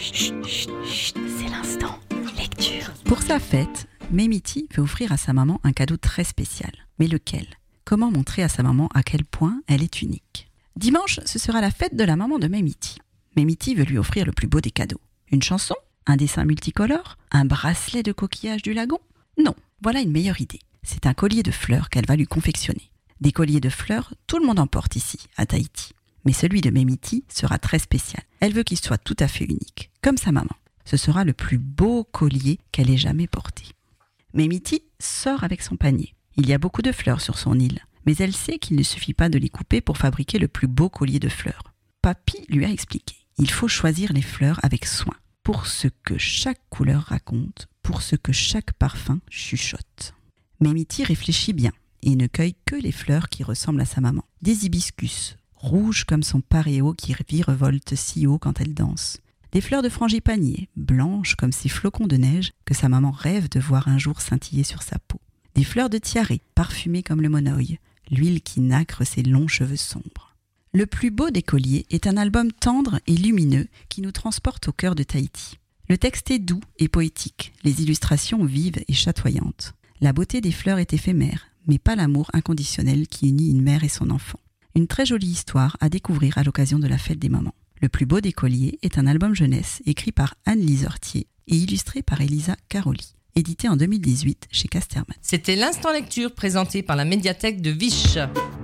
C'est l'instant lecture. Pour sa fête, Mémiti veut offrir à sa maman un cadeau très spécial. Mais lequel ? Comment montrer à sa maman à quel point elle est unique ? Dimanche, ce sera la fête de la maman de Mémiti. Mémiti veut lui offrir le plus beau des cadeaux. Une chanson ? Un dessin multicolore ? Un bracelet de coquillage du lagon ? Non, voilà une meilleure idée. C'est un collier de fleurs qu'elle va lui confectionner. Des colliers de fleurs, tout le monde en porte ici, à Tahiti. Mais celui de Mémiti sera très spécial. Elle veut qu'il soit tout à fait unique, comme sa maman. Ce sera le plus beau collier qu'elle ait jamais porté. Mémiti sort avec son panier. Il y a beaucoup de fleurs sur son île, mais elle sait qu'il ne suffit pas de les couper pour fabriquer le plus beau collier de fleurs. Papy lui a expliqué. Il faut choisir les fleurs avec soin, pour ce que chaque couleur raconte, pour ce que chaque parfum chuchote. Mémiti réfléchit bien et ne cueille que les fleurs qui ressemblent à sa maman. Des hibiscus, rouges comme son paréo qui virevolte si haut quand elle danse. Des fleurs de frangipanier, blanches comme ces flocons de neige que sa maman rêve de voir un jour scintiller sur sa peau. Des fleurs de tiare, parfumées comme le monoï, l'huile qui nacre ses longs cheveux sombres. Le plus beau des colliers est un album tendre et lumineux qui nous transporte au cœur de Tahiti. Le texte est doux et poétique, les illustrations vives et chatoyantes. La beauté des fleurs est éphémère, mais pas l'amour inconditionnel qui unit une mère et son enfant. Une très jolie histoire à découvrir à l'occasion de la fête des mamans. Le plus beau des colliers est un album jeunesse écrit par Anne-Lise Ortier et illustré par Elisa Caroli, édité en 2018 chez Casterman. C'était l'instant lecture présenté par la médiathèque de Viche.